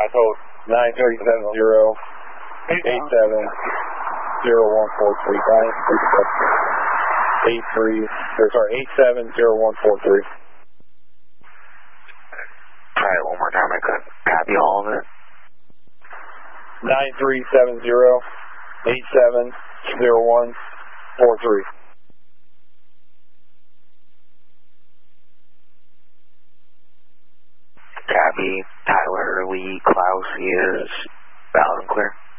code. 9370 870143. Try it one more time. I couldn't copy all of it. 9370 870143. Copy. Tyler Lee Klaus is valid and clear.